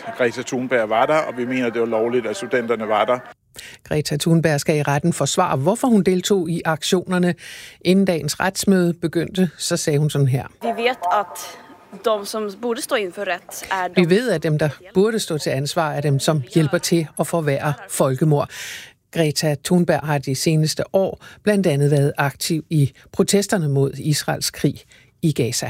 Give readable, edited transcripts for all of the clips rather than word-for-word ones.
at Greta Thunberg var der, og vi mener, det var lovligt, at studenterne var der. Greta Thunberg skal i retten forsvare, hvorfor hun deltog i aktionerne. Inden dagens retsmøde begyndte, så sagde hun sådan her. Vi ved, at de, som burde stå inden for ret, er Vi ved, at dem, der burde stå til ansvar, er dem, som hjælper til at forværre folkemord. Greta Thunberg har de seneste år blandt andet været aktiv i protesterne mod Israels krig i Gaza.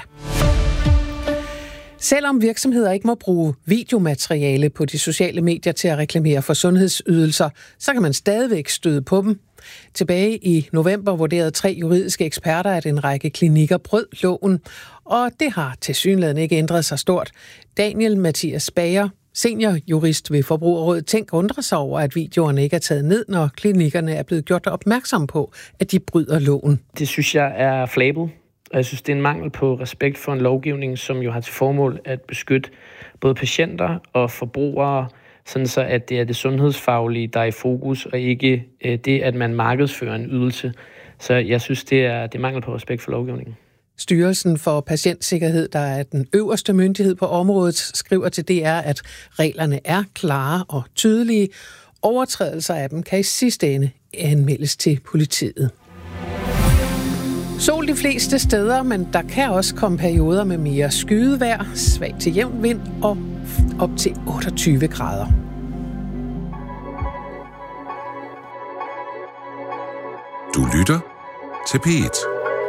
Selvom virksomheder ikke må bruge videomateriale på de sociale medier til at reklamere for sundhedsydelser, så kan man stadigvæk støde på dem. Tilbage i november vurderede 3 juridiske eksperter, at en række klinikker brød loven, og det har tilsyneladende ikke ændret sig stort. Daniel Mathias Bager, seniorjurist ved Forbrugerrådet Tænk, undrer sig over, at videoerne ikke er taget ned, når klinikkerne er blevet gjort opmærksom på, at de bryder loven. Det synes jeg er flabet. Og jeg synes, det er en mangel på respekt for en lovgivning, som jo har til formål at beskytte både patienter og forbrugere, sådan så at det er det sundhedsfaglige, der er i fokus, og ikke det, at man markedsfører en ydelse. Så jeg synes, det er mangel på respekt for lovgivningen. Styrelsen for Patientsikkerhed, der er den øverste myndighed på området, skriver til DR, at reglerne er klare og tydelige. Overtrædelser af dem kan i sidste ende anmeldes til politiet. Sol de fleste steder, men der kan også komme perioder med mere skydevejr, svag til jævn vind og op til 28 grader. Du lytter til P1.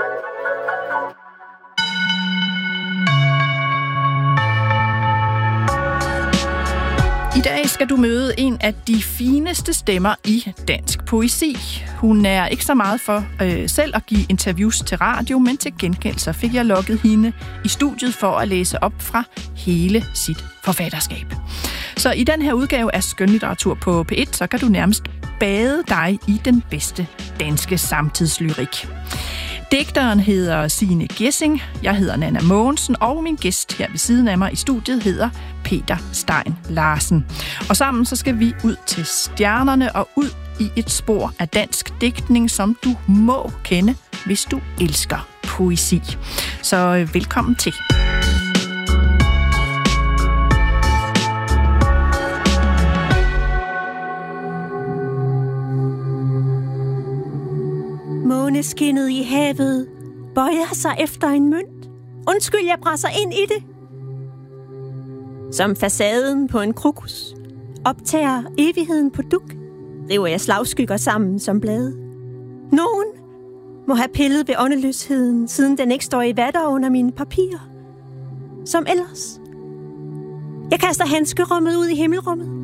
I dag skal du møde en af de fineste stemmer i dansk poesi. Hun er ikke så meget for selv at give interviews til radio, men til gengæld så fik jeg lokket hende i studiet for at læse op fra hele sit forfatterskab. Så i den her udgave af Skønlitteratur på P1, så kan du nærmest bade dig i den bedste danske samtidslyrik. Digteren hedder Signe Gissing, jeg hedder Nanna Mogensen, og min gæst her ved siden af mig i studiet hedder Peter Stein Larsen. Og sammen så skal vi ud til stjernerne og ud i et spor af dansk digtning, som du må kende, hvis du elsker poesi. Så velkommen til. Måneskinnet i havet bøjer sig efter en mønt. Undskyld, jeg presser ind i det. Som facaden på en krokus optager evigheden på duk, river jeg slagskygger sammen som blade. Nogen må have pillet ved åndeløsheden, siden den ikke står i vatter under mine papirer. Som ellers. Jeg kaster handskerummet ud i himmelrummet.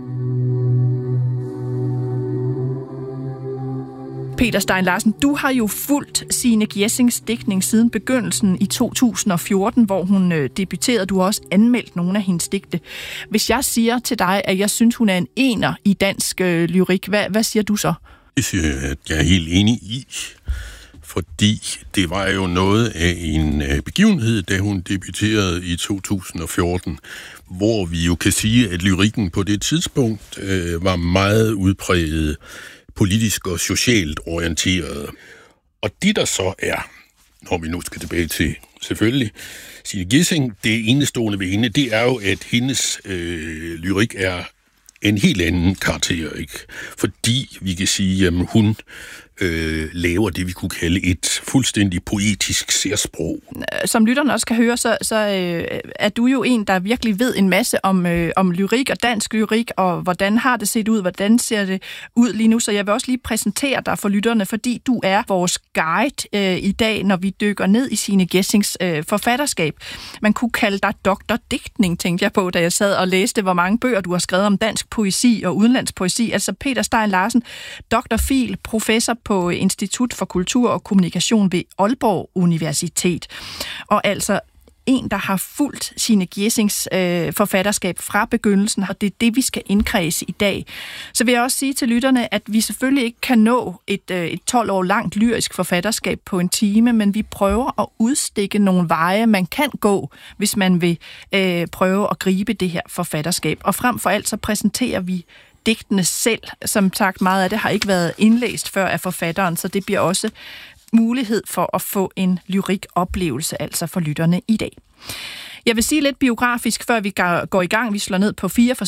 Peter Stein Larsen, du har jo fulgt Signe Gissings digtning siden begyndelsen i 2014, hvor hun debuterede. Du har også anmeldt nogle af hendes digte. Hvis jeg siger til dig, at jeg synes, hun er en ener i dansk lyrik, hvad siger du så? Det siger jeg, at jeg er helt enig i, fordi det var jo noget af en begivenhed, da hun debuterede i 2014, hvor vi jo kan sige, at lyrikken på det tidspunkt var meget udpræget politisk og socialt orienteret. Og det der så er, når vi nu skal tilbage til selvfølgelig Signe Gissing, det enestående ved hende, det er jo, at hendes lyrik er en helt anden karakter, ikke? Fordi vi kan sige, at hun laver det, vi kunne kalde et fuldstændig poetisk særsprog. Som lytterne også kan høre, så er du jo en, der virkelig ved en masse om lyrik og dansk lyrik, og hvordan har det set ud, hvordan ser det ud lige nu. Så jeg vil også lige præsentere dig for lytterne, fordi du er vores guide i dag, når vi dykker ned i Signe Gissings forfatterskab. Man kunne kalde dig doktordigtning, tænkte jeg på, da jeg sad og læste, hvor mange bøger du har skrevet om dansk poesi og udenlandsk poesi. Altså Peter Stein Larsen, doktorfil, professor på Institut for Kultur og Kommunikation ved Aalborg Universitet. Og altså en, der har fulgt Signe Gissings forfatterskab fra begyndelsen, og det er det, vi skal indkredse i dag. Så vil jeg også sige til lytterne, at vi selvfølgelig ikke kan nå et 12 år langt lyrisk forfatterskab på en time, men vi prøver at udstikke nogle veje, man kan gå, hvis man vil prøve at gribe det her forfatterskab. Og frem for alt så præsenterer vi digtene selv. Som sagt, meget af det har ikke været indlæst før af forfatteren, så det bliver også mulighed for at få en lyrikoplevelse, altså for lytterne i dag. Jeg vil sige lidt biografisk, før vi går i gang. Vi slår ned på 4